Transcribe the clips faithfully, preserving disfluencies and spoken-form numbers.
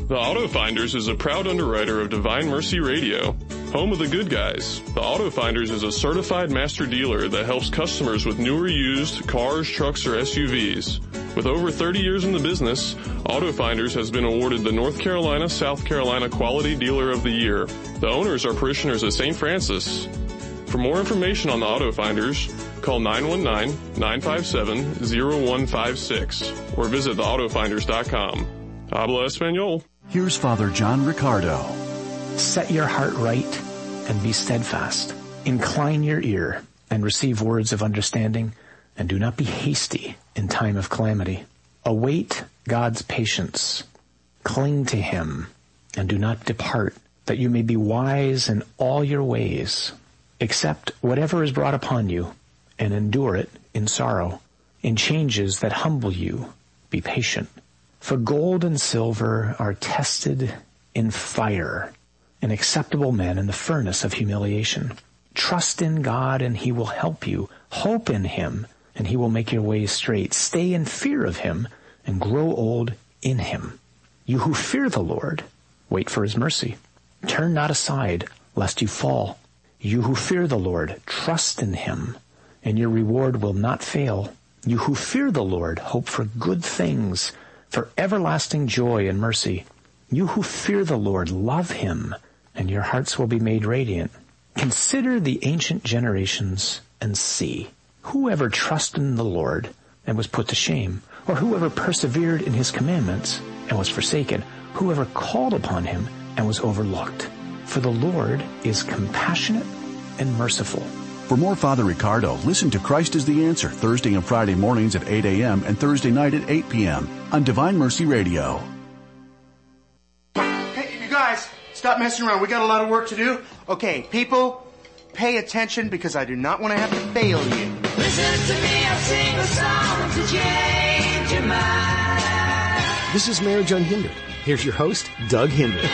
The Auto Finders is a proud underwriter of Divine Mercy Radio, home of the good guys. The Auto Finders is a certified master dealer that helps customers with new or used cars, trucks, or S U Vs. With over thirty years in the business, Auto Finders has been awarded the North Carolina, South Carolina Quality Dealer of the Year. The owners are parishioners of Saint Francis. For more information on the Auto Finders, call nine one nine, nine five seven, zero one five six or visit the auto finders dot com. Habla Espanol. Here's Father John Ricardo. Set your heart right and be steadfast. Incline your ear and receive words of understanding, and do not be hasty in time of calamity. Await God's patience. Cling to Him and do not depart, that you may be wise in all your ways. Accept whatever is brought upon you and endure it in sorrow. In changes that humble you, be patient. For gold and silver are tested in fire, and acceptable men in the furnace of humiliation. Trust in God, and He will help you. Hope in Him, and He will make your ways straight. Stay in fear of Him, and grow old in Him. You who fear the Lord, wait for His mercy. Turn not aside, lest you fall. You who fear the Lord, trust in Him, and your reward will not fail. You who fear the Lord, hope for good things, for everlasting joy and mercy. You who fear the Lord, love Him, and your hearts will be made radiant. Consider the ancient generations and see. Whoever trusted in the Lord and was put to shame, or whoever persevered in His commandments and was forsaken, whoever called upon Him and was overlooked. For the Lord is compassionate and merciful. For more Father Ricardo, listen to Christ is the Answer Thursday and Friday mornings at eight a.m. and Thursday night at eight p.m. on Divine Mercy Radio. Hey, you guys, stop messing around. We got a lot of work to do. Okay, people, pay attention because I do not want to have to fail you. Listen to me, I'll sing a song to change your mind. This is Marriage Unhindered. Here's your host, Doug Hendry.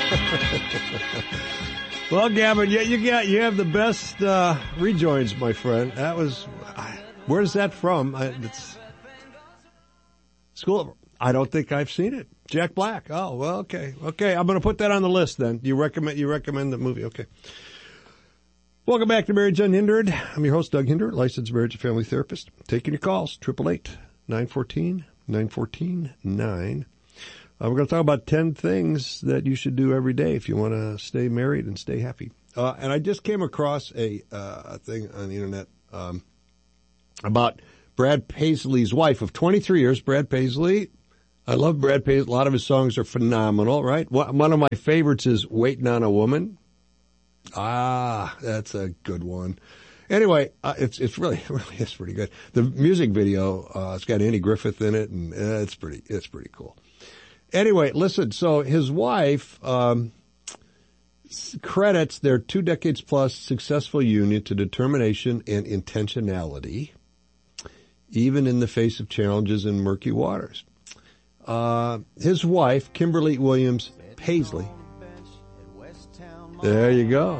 Well, Gavin, you, you got you have the best uh, rejoins, my friend. That was I, where's that from? I, it's School. I don't think I've seen it. Jack Black. Oh, well, okay, okay. I'm going to put that on the list. Then you recommend you recommend the movie? Okay. Welcome back to Marriage Unhindered. I'm your host, Doug Hinder, licensed marriage and family therapist. Taking your calls, triple eight nine fourteen nine fourteen nine. Uh, we're going to talk about ten things that you should do every day if you want to stay married and stay happy. Uh, and I just came across a, uh, a thing on the internet um, about Brad Paisley's wife of twenty-three years. Brad Paisley, I love Brad Paisley. A lot of his songs are phenomenal, right? One of my favorites is Waiting on a Woman. Ah, that's a good one. Anyway, uh, it's it's really really it's pretty good. The music video, uh, it's got Andy Griffith in it, and uh, it's pretty it's pretty cool. Anyway, listen, so his wife um, credits their two decades plus successful union to determination and intentionality, even in the face of challenges in murky waters. Uh, his wife, Kimberly Williams Paisley. There you go.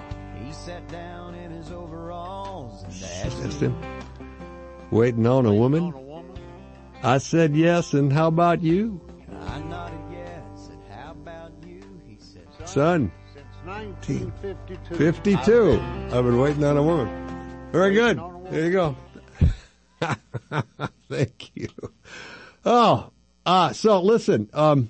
That's him. Waiting on a woman. I said yes, and how about you? Son, since nineteen fifty-two, I've been waiting on a woman. Very good. There you go. Thank you. Oh, ah, so listen, um,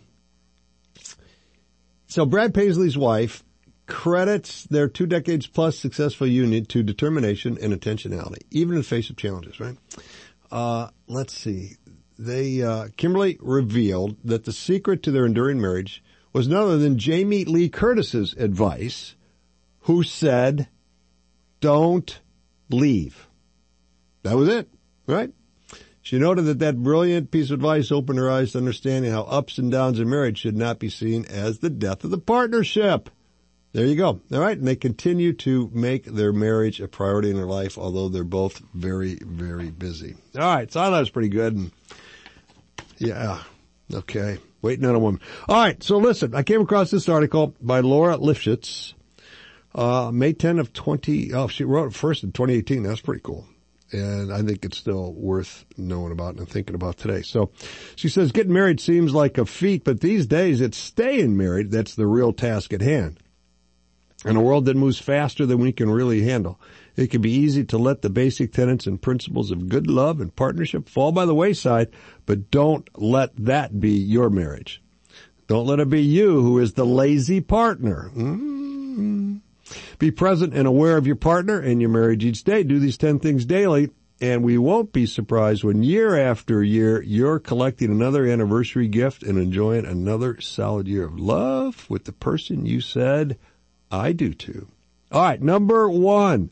so Brad Paisley's wife credits their two decades plus successful union to determination and intentionality, even in the face of challenges, right? Uh, let's see. They, uh, Kimberly revealed that the secret to their enduring marriage was none other than Jamie Lee Curtis's advice, who said, don't leave. That was it, right? She noted that that brilliant piece of advice opened her eyes to understanding how ups and downs in marriage should not be seen as the death of the partnership. There you go. All right. And they continue to make their marriage a priority in their life, although they're both very, very busy. All right. So I thought that was pretty good. And yeah. Okay. Waiting on a woman. All right. So listen, I came across this article by Laura Lifshitz, uh, May tenth of twenty, oh, she wrote it first in twenty eighteen. That's pretty cool. And I think it's still worth knowing about and thinking about today. So she says, getting married seems like a feat, but these days it's staying married that's the real task at hand. In a world that moves faster than we can really handle, it can be easy to let the basic tenets and principles of good love and partnership fall by the wayside, but don't let that be your marriage. Don't let it be you who is the lazy partner. Mm-hmm. Be present and aware of your partner and your marriage each day. Do these ten things daily, and we won't be surprised when year after year you're collecting another anniversary gift and enjoying another solid year of love with the person you said, I do too. All right, number one,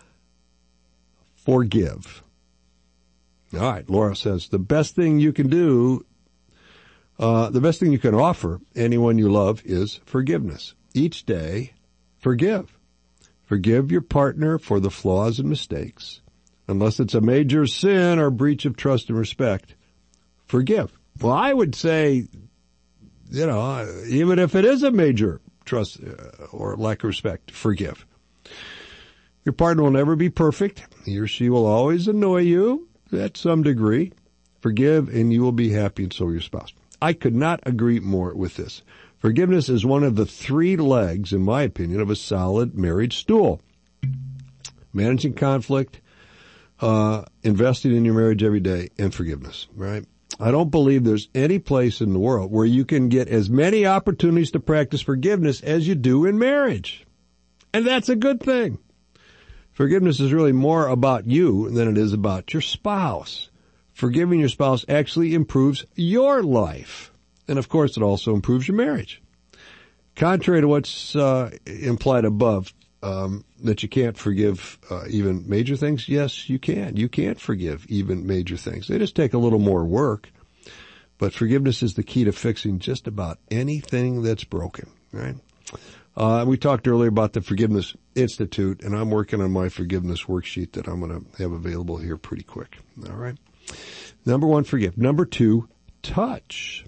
forgive. All right, Laura says, the best thing you can do, uh, the best thing you can offer anyone you love is forgiveness. Each day, forgive. Forgive your partner for the flaws and mistakes. Unless it's a major sin or breach of trust and respect, forgive. Well, I would say, you know, even if it is a major trust or lack of respect, forgive. Your partner will never be perfect. He or she will always annoy you at some degree. Forgive and you will be happy, and so will your spouse. I could not agree more with this. Forgiveness is one of the three legs, in my opinion, of a solid marriage stool. Managing conflict, uh, investing in your marriage every day, and forgiveness, right? I don't believe there's any place in the world where you can get as many opportunities to practice forgiveness as you do in marriage. And that's a good thing. Forgiveness is really more about you than it is about your spouse. Forgiving your spouse actually improves your life. And, of course, it also improves your marriage. Contrary to what's uh, implied above, um, that you can't forgive uh, even major things, yes, you can. You can't forgive even major things. They just take a little more work. But forgiveness is the key to fixing just about anything that's broken, right? Uh, we talked earlier about the Forgiveness Institute, and I'm working on my forgiveness worksheet that I'm going to have available here pretty quick. All right. Number one, forgive. Number two, touch.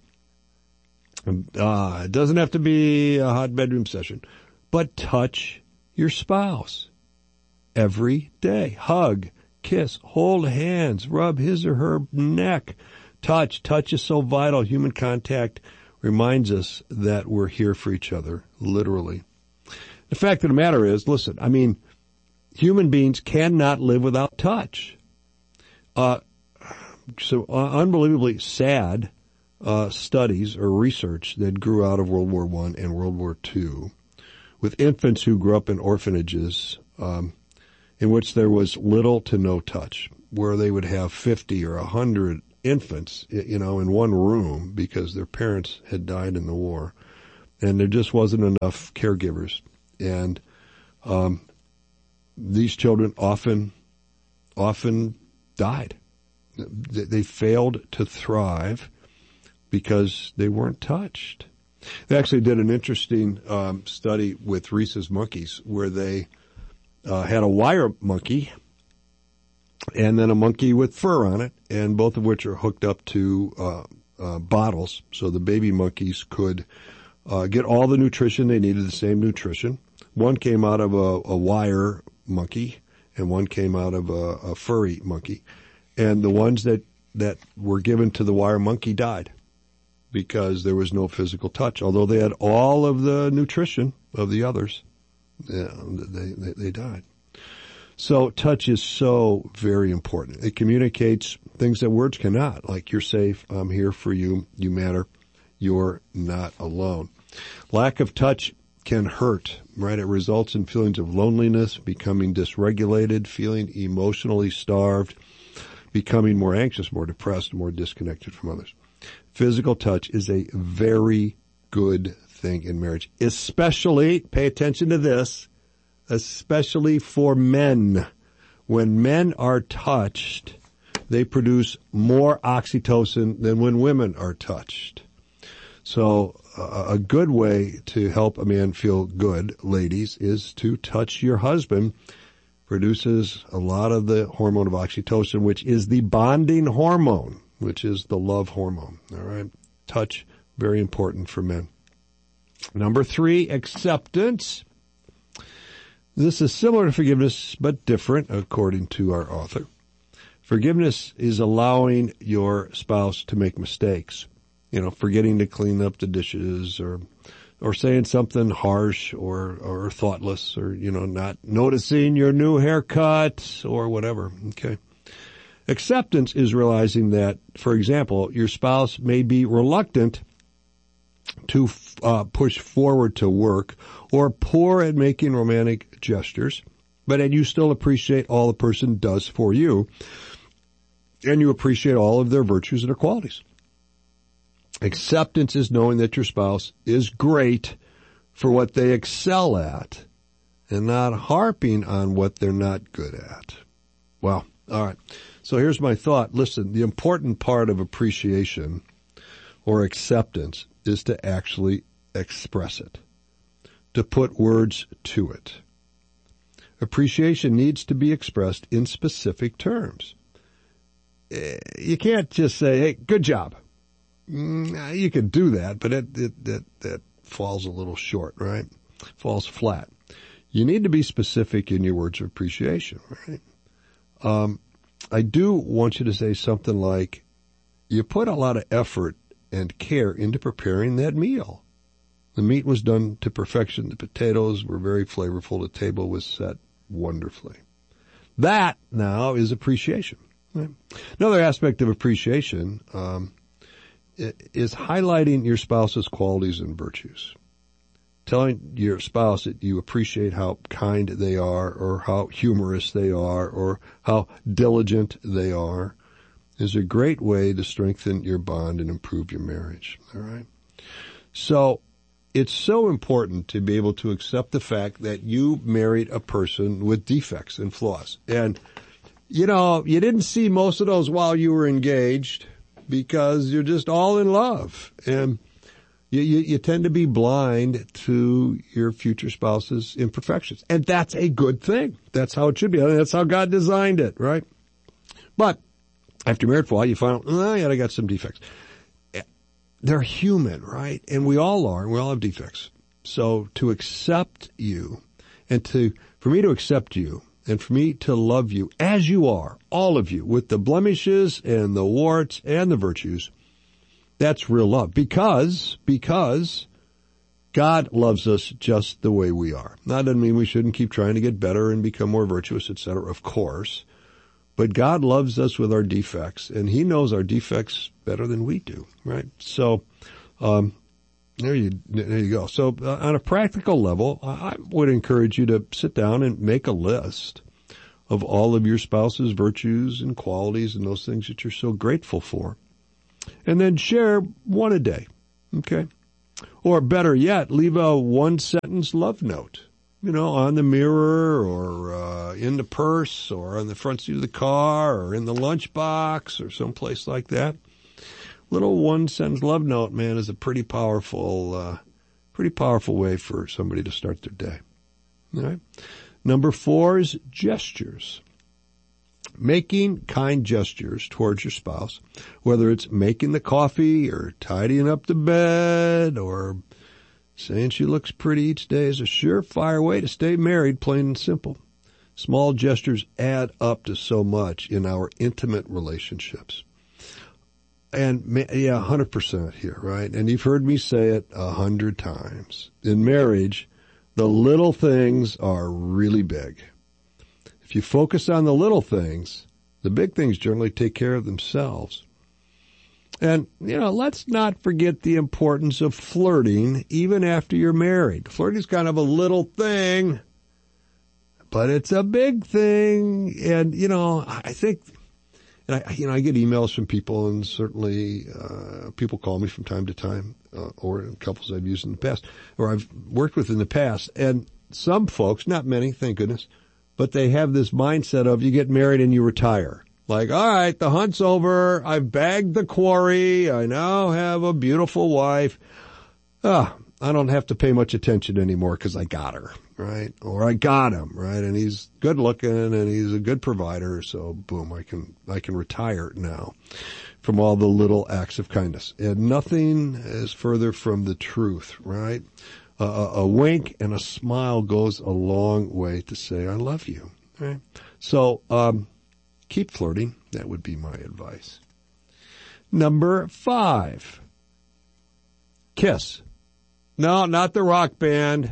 Uh, it doesn't have to be a hot bedroom session, but touch your spouse every day. Hug, kiss, hold hands, rub his or her neck. Touch. Touch is so vital. Human contact reminds us that we're here for each other, literally. The fact of the matter is, listen, I mean, human beings cannot live without touch. Uh, so uh, unbelievably sad uh, studies or research that grew out of World War One and World War Two with infants who grew up in orphanages um, in which there was little to no touch, where they would have fifty or one hundred infants, you know, in one room because their parents had died in the war, and there just wasn't enough caregivers. And um, these children often, often died. They failed to thrive because they weren't touched. They actually did an interesting um, study with rhesus monkeys where they uh, had a wire monkey and then a monkey with fur on it, and both of which are hooked up to uh, uh, bottles, so the baby monkeys could uh, get all the nutrition they needed, the same nutrition. One came out of a, a wire monkey, and one came out of a, a furry monkey. And the ones that, that were given to the wire monkey died because there was no physical touch. Although they had all of the nutrition of the others, yeah, they, they, they died. So touch is so very important. It communicates things that words cannot, like you're safe, I'm here for you, you matter, you're not alone. Lack of touch can hurt, right? It results in feelings of loneliness, becoming dysregulated, feeling emotionally starved, becoming more anxious, more depressed, more disconnected from others. Physical touch is a very good thing in marriage, especially, pay attention to this, especially for men. When men are touched, they produce more oxytocin than when women are touched. So uh, a good way to help a man feel good, ladies, is to touch your husband. Produces a lot of the hormone of oxytocin, which is the bonding hormone, which is the love hormone. All right. Touch, very important for men. Number three, acceptance. This is similar to forgiveness, but different, according to our author. Forgiveness is allowing your spouse to make mistakes, you know, forgetting to clean up the dishes or or saying something harsh or or thoughtless or, you know, not noticing your new haircut or whatever, okay? Acceptance is realizing that, for example, your spouse may be reluctant to uh, push forward to work or poor at making romantic gestures, but and you still appreciate all the person does for you, and you appreciate all of their virtues and their qualities. Acceptance is knowing that your spouse is great for what they excel at and not harping on what they're not good at. Well, all right. So here's my thought. Listen, the important part of appreciation or acceptance is to actually express it, to put words to it. Appreciation needs to be expressed in specific terms. You can't just say, hey, good job. You can do that, but it, it, it, that falls a little short, right? Falls flat. You need to be specific in your words of appreciation, right? Um, I do want you to say something like, you put a lot of effort and care into preparing that meal. The meat was done to perfection. The potatoes were very flavorful. The table was set wonderfully. That now is appreciation. Right? Another aspect of appreciation um, is highlighting your spouse's qualities and virtues. Telling your spouse that you appreciate how kind they are or how humorous they are or how diligent they are is a great way to strengthen your bond and improve your marriage. All right. So it's so important to be able to accept the fact that you married a person with defects and flaws. And, you know, you didn't see most of those while you were engaged because you're just all in love. And You, you, you tend to be blind to your future spouse's imperfections. And that's a good thing. That's how it should be. I mean, that's how God designed it, right? But after you're married for a while, you find out, oh, yeah, I got some defects. They're human, right? And we all are, and we all have defects. So to accept you and to, for me to accept you and for me to love you as you are, all of you, with the blemishes and the warts and the virtues, that's real love because, because God loves us just the way we are. That doesn't mean we shouldn't keep trying to get better and become more virtuous, et cetera, of course. But God loves us with our defects, and He knows our defects better than we do, right? So, um, there you, there you go. So uh, on a practical level, I would encourage you to sit down and make a list of all of your spouse's virtues and qualities and those things that you're so grateful for. And then share one a day, okay? Or better yet, leave a one-sentence love note, you know, on the mirror or uh, in the purse or on the front seat of the car or in the lunchbox or someplace like that. Little one-sentence love note, man, is a pretty powerful, uh, pretty powerful way for somebody to start their day. All right? Number four is gestures. Making kind gestures towards your spouse, whether it's making the coffee or tidying up the bed or saying she looks pretty each day, is a surefire way to stay married, plain and simple. Small gestures add up to so much in our intimate relationships. And yeah, one hundred percent here, right? And you've heard me say it a hundred times. In marriage, the little things are really big. If you focus on the little things, the big things generally take care of themselves. And, you know, let's not forget the importance of flirting even after you're married. Flirting is kind of a little thing, but it's a big thing. And, you know, I think, and I, you know, I get emails from people, and certainly uh, people call me from time to time, uh, or couples I've used in the past, or I've worked with in the past. And some folks, not many, thank goodness, but they have this mindset of you get married and you retire. Like, all right, the hunt's over. I've bagged the quarry. I now have a beautiful wife. Ah, I don't have to pay much attention anymore because I got her, right? Or I got him, right? And he's good looking and he's a good provider. So boom, I can, I can retire now from all the little acts of kindness. And nothing is further from the truth, right? Uh, a wink and a smile goes a long way to say, I love you, right? So, um, keep flirting. That would be my advice. Number five. Kiss. No, not the rock band.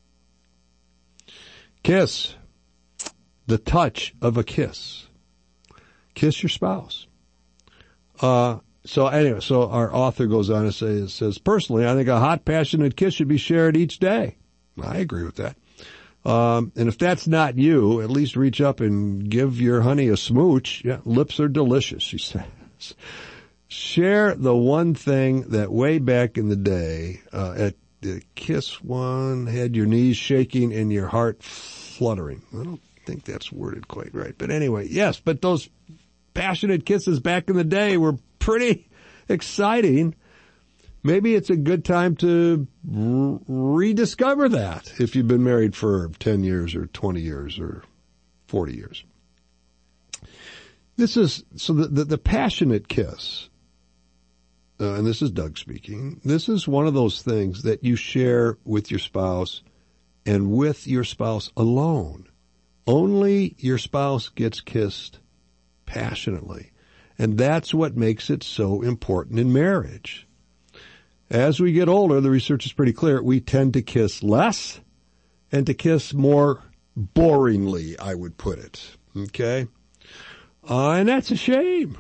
Kiss. The touch of a kiss. Kiss your spouse. Uh, so anyway, so our author goes on to say, it says, personally, I think a hot, passionate kiss should be shared each day. I agree with that. Um, and if that's not you, at least reach up and give your honey a smooch. Yeah, lips are delicious, she says. Share the one thing that way back in the day, uh, at the kiss one had your knees shaking and your heart fluttering. I don't think that's worded quite right. But anyway, yes, but those passionate kisses back in the day were pretty exciting. Maybe it's a good time to r- rediscover that if you've been married for ten years or twenty years or forty years. This is, so the, the, the passionate kiss, uh, and this is Doug speaking, this is one of those things that you share with your spouse and with your spouse alone. Only your spouse gets kissed passionately. And that's what makes it so important in marriage. As we get older, the research is pretty clear, we tend to kiss less and to kiss more boringly, I would put it. Okay? Uh, and that's a shame.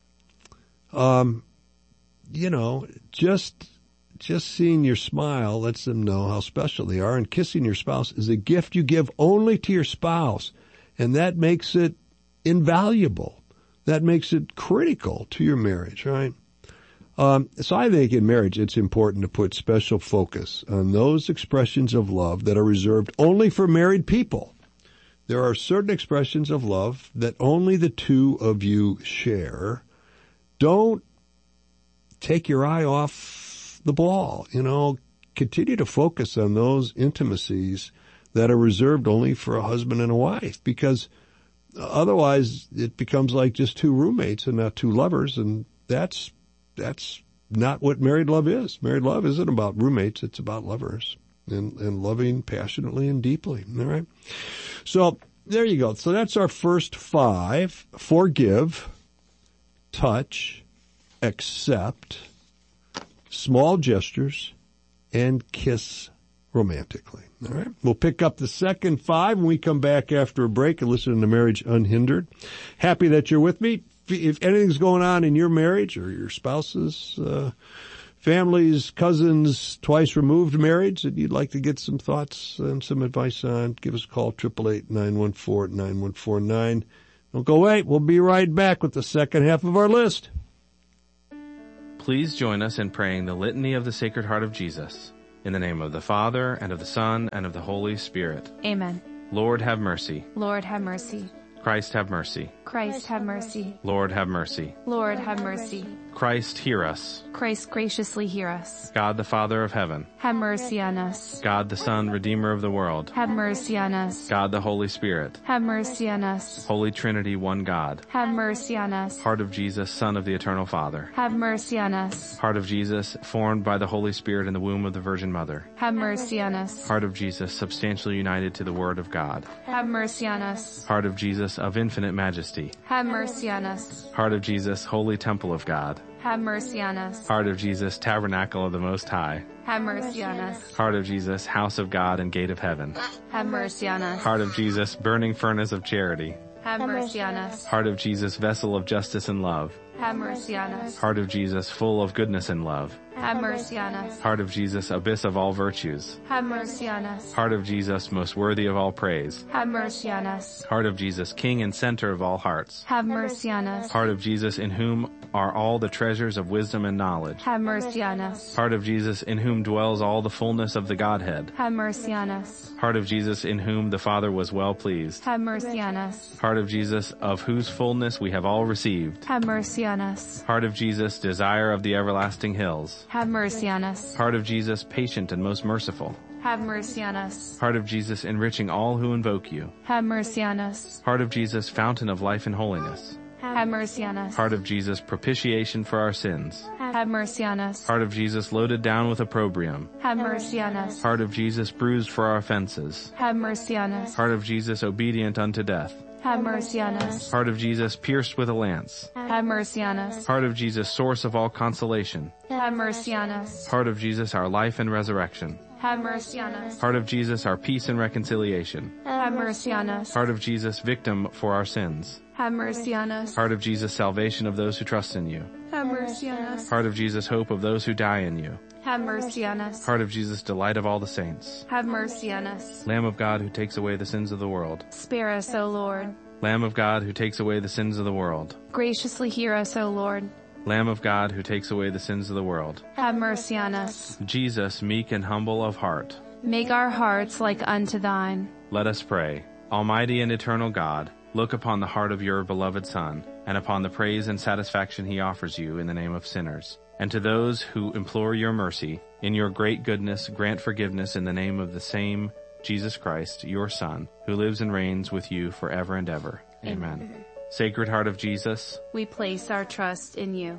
Um, you know, just, just seeing your smile lets them know how special they are, and kissing your spouse is a gift you give only to your spouse, and that makes it invaluable. That makes it critical to your marriage, right? Um, so I think in marriage it's important to put special focus on those expressions of love that are reserved only for married people. There are certain expressions of love that only the two of you share. Don't take your eye off the ball. You know, continue to focus on those intimacies that are reserved only for a husband and a wife, because otherwise it becomes like just two roommates and not two lovers, and that's that's not what married love is. Married love isn't about roommates, it's about lovers and, and loving passionately and deeply. All right? So there you go. So that's our first five. Forgive, touch, accept, small gestures, and kiss romantically. All right. We'll pick up the second five when we come back after a break and listen to Marriage Unhindered. Happy that you're with me. If anything's going on in your marriage or your spouse's, uh, families, cousins, twice removed marriage that you'd like to get some thoughts and some advice on, give us a call, eight eight eight, nine one four, nine one four nine. Don't go away. We'll be right back with the second half of our list. Please join us in praying the Litany of the Sacred Heart of Jesus. In the name of the Father, and of the Son, and of the Holy Spirit. Amen. Lord, have mercy. Lord, have mercy. Christ, have mercy. Christ, have mercy. Lord, have mercy. Lord, have mercy. Christ, hear us. Christ, graciously hear us. God, the Father of heaven. Have mercy on us. God, the Son, Redeemer of the world. Have mercy on us. God, the Holy Spirit. Have mercy on us. Holy Trinity, one God. Have mercy on us. Heart of Jesus, Son of the Eternal Father. Have mercy on us. Heart of Jesus, formed by the Holy Spirit in the womb of the Virgin Mother. Have mercy on us. Heart of Jesus, substantially united to the Word of God. Have mercy on us. Heart of Jesus, of infinite majesty. Have mercy on us. Heart of Jesus, holy temple of God. Have mercy on us. Heart of Jesus, tabernacle of the Most High. Have mercy on us. Heart of Jesus, house of God and gate of heaven. Have mercy on us. Heart of Jesus, burning furnace of charity. Have mercy on us. Heart of Jesus, vessel of justice and love. Have mercy on us. Heart of Jesus, full of goodness and love. Have mercy on us. Heart of Jesus, abyss of all virtues. Have mercy on us. Heart of Jesus, most worthy of all praise. Have mercy on us. Heart of Jesus, king and center of all hearts. Have mercy on us. Heart of Jesus, in whom are all the treasures of wisdom and knowledge. Have mercy on us. Heart of Jesus, in whom dwells all the fullness of the Godhead. Have mercy on us. Heart of Jesus, in whom the Father was well pleased. Have mercy on us. Heart of Jesus, of whose fullness we have all received. Have mercy on us. Heart of Jesus, desire of the everlasting hills. Have mercy on us. Heart of Jesus, patient and most merciful. Have mercy on us. Heart of Jesus, enriching all who invoke you. Have mercy on us. Heart of Jesus, fountain of life and holiness. Have mercy on us. Heart of Jesus, propitiation for our sins. Have mercy on us. Heart of Jesus, loaded down with opprobrium. Have mercy on us. Heart of Jesus, bruised for our offenses. Have mercy on us. Heart of Jesus, obedient unto death. Have mercy on us. Heart of Jesus, pierced with a lance. Have mercy on us. Heart of Jesus, source of all consolation. Have mercy on us. Heart of Jesus, our life and resurrection. Have mercy on us. Heart of Jesus, our peace and reconciliation. Have mercy on us. Heart of Jesus, victim for our sins. Have mercy on us. Heart of Jesus, salvation of those who trust in you. Have mercy on us. Heart of Jesus, hope of those who die in you. Have mercy on us. Heart of Jesus, delight of all the saints. Have mercy on us. Lamb of God who takes away the sins of the world. Spare us, O Lord. Lamb of God who takes away the sins of the world. Graciously hear us, O Lord. Lamb of God who takes away the sins of the world. Have mercy on us. Jesus, meek and humble of heart. Make our hearts like unto thine. Let us pray. Almighty and eternal God, look upon the heart of your beloved Son, and upon the praise and satisfaction he offers you in the name of sinners. And to those who implore your mercy, in your great goodness grant forgiveness in the name of the same Jesus Christ, your Son, who lives and reigns with you forever and ever. Amen. Amen. Sacred Heart of Jesus, we place our trust in you.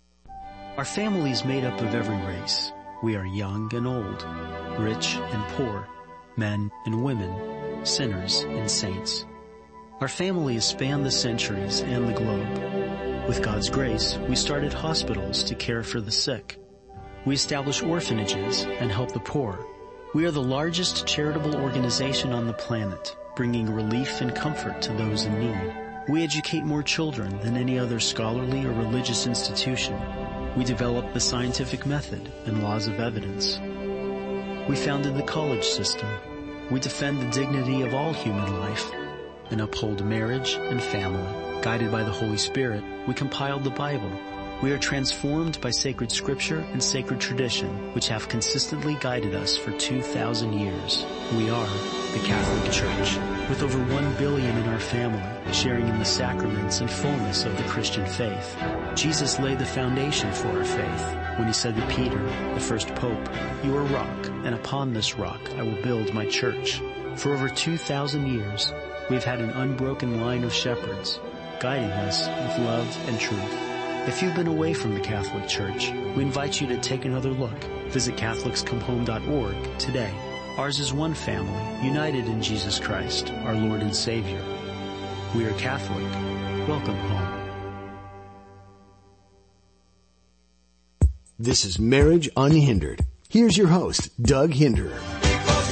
Our family is made up of every race. We are young and old, rich and poor, men and women, sinners and saints. Our family has spanned the centuries and the globe. With God's grace, we started hospitals to care for the sick. We establish orphanages and help the poor. We are the largest charitable organization on the planet, bringing relief and comfort to those in need. We educate more children than any other scholarly or religious institution. We develop the scientific method and laws of evidence. We founded the college system. We defend the dignity of all human life and uphold marriage and family. Guided by the Holy Spirit, we compiled the Bible. We are transformed by sacred scripture and sacred tradition, which have consistently guided us for two thousand years. We are the Catholic Church, with over one billion in our family, sharing in the sacraments and fullness of the Christian faith. Jesus laid the foundation for our faith when he said to Peter, the first pope, "You are a rock, and upon this rock I will build my church." For over two thousand years, we've had an unbroken line of shepherds, guiding us with love and truth. If you've been away from the Catholic Church, we invite you to take another look. Visit Catholics Come Home dot org today. Ours is one family, united in Jesus Christ, our Lord and Savior. We are Catholic. Welcome home. This is Marriage Unhindered. Here's your host, Doug Hinderer.